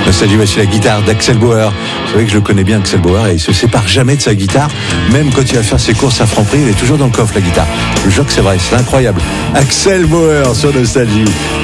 Nostalgie, voici la guitare d'Axel Bauer. Vous savez que je le connais bien, Axel Bauer, et il se sépare jamais de sa guitare. Même quand il va faire ses courses à Franprix, il est toujours dans le coffre, la guitare. Je jure que c'est vrai, c'est incroyable. Axel Bauer sur Nostalgie.